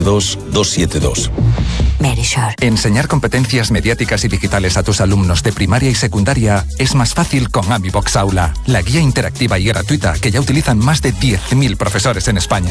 272. Medisure. Enseñar competencias mediáticas y digitales a tus alumnos de primaria y secundaria es más fácil con AmiBox Aula, la guía interactiva y gratuita que ya utilizan más de 10.000 profesores en España.